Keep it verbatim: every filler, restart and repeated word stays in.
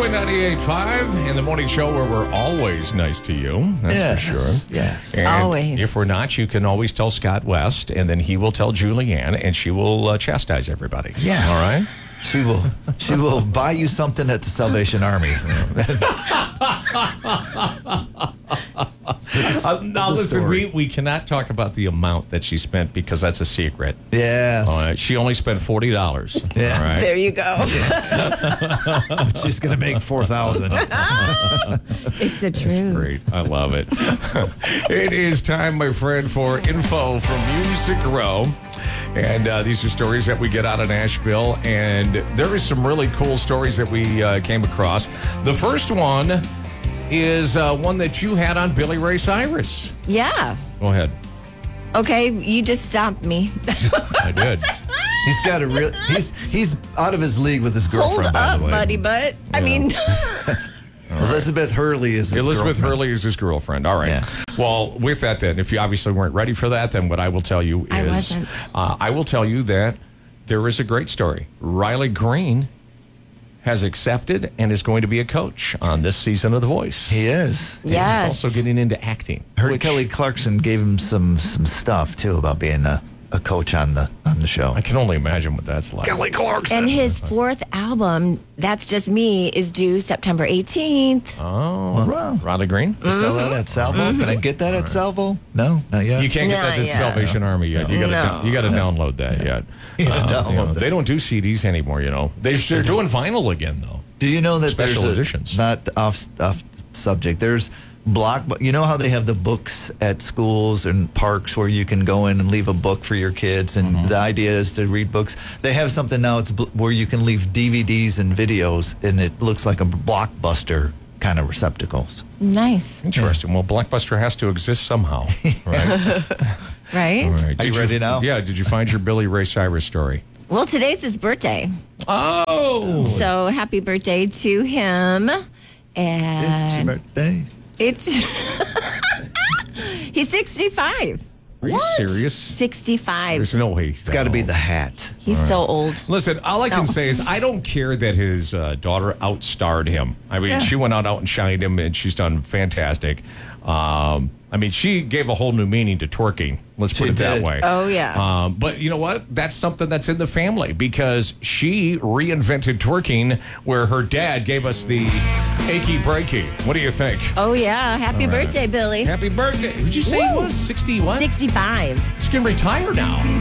ninety-eight point five in the morning show where we're always nice to you. That's yes, for sure. Yes. And always. If we're not, you can always tell Scott West, and then he will tell Julianne, and she will uh, chastise everybody. Yeah. All right? She will she will buy you something at the Salvation Army. Uh, now, the listen, story. we, we cannot talk about the amount that she spent because that's a secret. Yes. All right? She only spent forty dollars. Yeah. All right? There you go. She's going to make four thousand dollars. It's the truth. Great. I love it. It is time, my friend, for info from Music Row. And uh, these are stories that we get out of Nashville. And there is some really cool stories that we uh, came across. The first one is uh, one that you had on Billy Ray Cyrus. Yeah. Go ahead. Okay, you just stopped me. I did. He's got a real he's he's out of his league with his girlfriend, Hold by up, the way. buddy butt. I Yeah. mean, Elizabeth Hurley is his Elizabeth girlfriend. Hurley is his girlfriend. All right. Yeah. Well, with that, then, if you obviously weren't ready for that, then what I will tell you is I wasn't. Uh, I will tell you that there is a great story. Riley Green has accepted and is going to be a coach on this season of The Voice. He is. yes. He's also getting into acting. Heard which Kelly Clarkson gave him some some stuff too about being a, a coach on the on the show. I can only imagine what that's like. Kelly Clarkson. And his fourth album, That's Just Me, is due September eighteenth. Oh, Wow. Riley Green? You sell that at Salvo? Can I get that at Salvo? No, not yet. You can't get that Not at the yet. Salvation Army yet. You got to No. you got to download that yet. You gotta Uh, download you know, that. they don't do C Ds anymore. You know, they, they're doing vinyl again though. Do you know that Special there's a, editions. not off off subject? There's block. You know how they have the books at schools and parks where you can go in and leave a book for your kids, and Mm-hmm. the idea is to read books. They have something now. It's bl- where you can leave D V Ds and videos, and it looks like a Blockbuster kind of receptacles. Nice. Interesting. Well, Blockbuster has to exist somehow, right? Right? All right. Are Did you ready now? Yeah. Did you find your Billy Ray Cyrus story? Well, today's his birthday. Oh. So happy birthday to him. It's your And birthday. it's he's sixty-five. Are you serious? sixty-five. There's no way. It's got to be the hat. He's so old. Listen, all I can No. say is I don't care that his uh, daughter outstarred him. I mean, Yeah. she went out, out and shined him, and she's done fantastic. Um, I mean, she gave a whole new meaning to twerking. Let's put She it that did. way. Oh, yeah. Um, but you know what? That's something that's in the family because she reinvented twerking where her dad gave us the achy breaky. What do you think? Oh, yeah. Happy All right. birthday, Billy. Happy birthday. Did you say he Woo. was sixty what? sixty-five. He's going to retire now.